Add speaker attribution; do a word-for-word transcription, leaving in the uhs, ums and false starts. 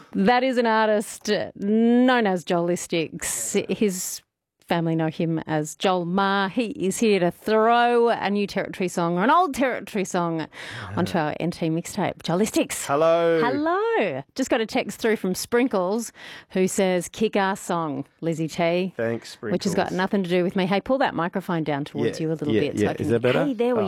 Speaker 1: That is an artist known as Joelistics. His family know him as Joel Ma. He is here to throw a new Territory song or an old Territory song yeah. onto our N T mixtape. Joelistics.
Speaker 2: Hello.
Speaker 1: Hello. Just got a text through from Sprinkles who says, kick-ass song, Lizzie T.
Speaker 2: Thanks, Sprinkles.
Speaker 1: Which has got nothing to do with me. Hey, pull that microphone down towards
Speaker 2: yeah,
Speaker 1: you a little
Speaker 2: yeah,
Speaker 1: bit.
Speaker 2: Yeah.
Speaker 1: So I can,
Speaker 2: is that better?
Speaker 1: Hey, there we